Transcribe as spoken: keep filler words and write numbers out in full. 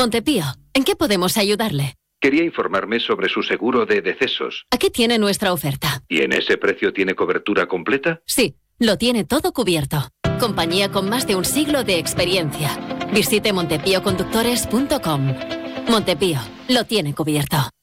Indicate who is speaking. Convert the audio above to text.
Speaker 1: Montepío, ¿en qué podemos ayudarle?
Speaker 2: Quería informarme sobre su seguro de decesos.
Speaker 1: Aquí tiene nuestra oferta.
Speaker 2: ¿Y en ese precio tiene cobertura completa?
Speaker 1: Sí, lo tiene todo cubierto. Compañía con más de un siglo de experiencia. Visite montepío conductores punto com. Montepío, lo tiene cubierto.